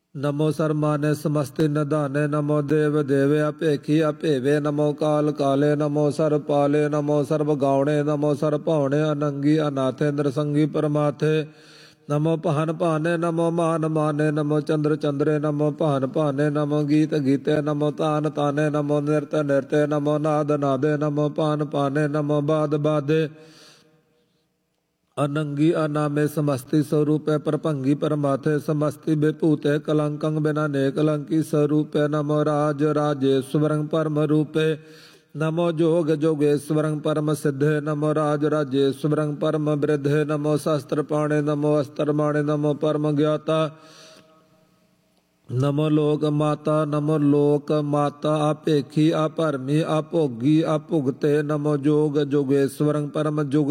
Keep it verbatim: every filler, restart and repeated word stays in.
नमो सर्वमान्य समस्ति निधाने नमो देव देवे अपेखी अपेवे नमो काल काले नमो सर्वपाले नमो सर्वगावणे नमो सर्वभावणे अनंगी अनाथे नृसंगी परमाथे नमो पहन पाने नमो मान माने नमो चंद्र चंद्रे नमो पहन पाने नमो गीत गीते नमो तान ताने नमो नृत्य नृत्य नमो नाद नादे नमो पान पाने नमो बाद बाधे अनंगी अनामे समस्ति स्वरूप परभंगी परमाथे समस्ति विभूते कलंकं बिना ने कलंकी स्वरूप नमो राज राजेश्वरं परम रूपे नमो जोग जोगेश्वरं परम सिद्धे नमो राज राजेश्वरं परम वृद्धे नमो शस्त्र पाणे नमो अस्त्र माणे नमो परम ज्ञाता नमो लोक माता नमो लोक माता अपेखी अपरमी अभोगी अभुगते नमो जोग जोगेश्वरं परम जुग